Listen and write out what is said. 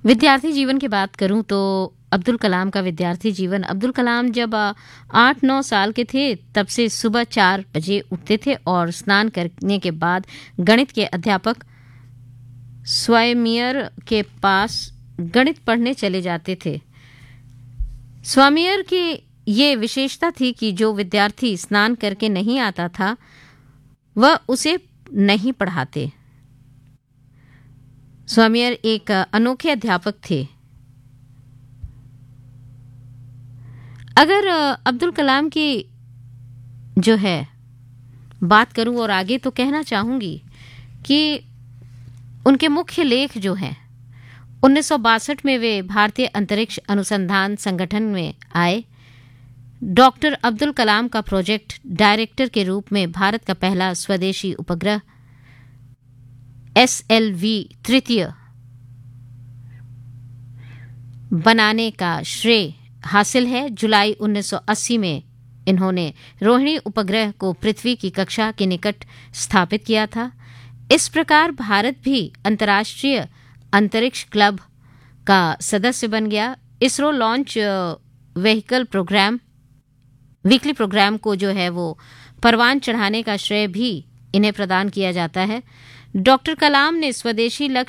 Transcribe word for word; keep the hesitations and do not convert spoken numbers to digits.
विद्यार्थी जीवन की बात करूं तो अब्दुल कलाम का विद्यार्थी जीवन। अब्दुल कलाम जब आ, आठ नौ साल के थे तब से सुबह चार बजे उठते थे और स्नान करने के बाद गणित के अध्यापक स्वामियर के पास गणित पढ़ने चले जाते थे। स्वामियर की ये विशेषता थी कि जो विद्यार्थी स्नान करके नहीं आता था वह उसे नहीं पढ़ाते। स्वामियर एक अनोखे अध्यापक थे। अगर अब्दुल कलाम की जो है बात करूं और आगे तो कहना चाहूंगी कि उनके मुख्य लेख जो हैं उन्नीस सौ बासठ में वे भारतीय अंतरिक्ष अनुसंधान संगठन में आए। डॉक्टर अब्दुल कलाम का प्रोजेक्ट डायरेक्टर के रूप में भारत का पहला स्वदेशी उपग्रह एस एल वी तृतीय बनाने का श्रेय हासिल है। जुलाई उन्नीस सौ अस्सी में इन्होंने रोहिणी उपग्रह को पृथ्वी की कक्षा के निकट स्थापित किया था। इस प्रकार भारत भी अंतर्राष्ट्रीय अंतरिक्ष क्लब का सदस्य बन गया। ISRO launch vehicle programme weekly programme को जो है वो परवान चढ़ाने का श्रेय भी इन्हें प्रदान किया जाता है। डॉक्टर कलाम ने स्वदेशी लक्ष्य